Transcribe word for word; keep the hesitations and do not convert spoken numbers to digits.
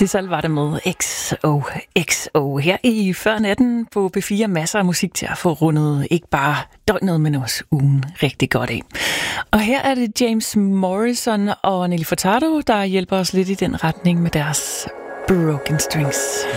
Sissel var det med X O X O her i før natten på B fire. Masser af musik til at få rundet ikke bare døgnet, men også ugen rigtig godt af. Og her er det James Morrison og Nelly Furtado, der hjælper os lidt i den retning med deres Broken Strings.